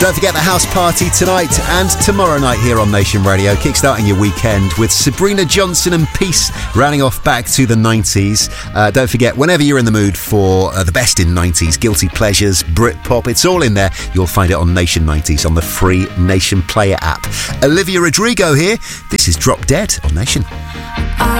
Don't forget the house party tonight and tomorrow night here on Nation Radio, kickstarting your weekend with Sabrina Johnson and Peace, rounding off back to the 90s. Don't forget, whenever you're in the mood for the best in 90s, guilty pleasures, Britpop, it's all in there. You'll find it on Nation 90s on the free Nation Player app. Olivia Rodrigo here. This is Drop Dead on Nation.